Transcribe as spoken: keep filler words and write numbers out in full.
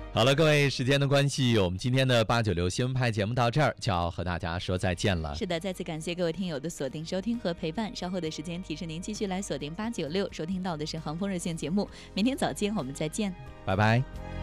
好了，各位，时间的关系，我们今天的八九六新闻派节目到这儿就要和大家说再见了。 是的，再次感谢各位听友的锁定收听和陪伴。稍后的时间提示您继续来锁定八九六，收听到的是航风热线节目。明天早间我们再见， 拜拜。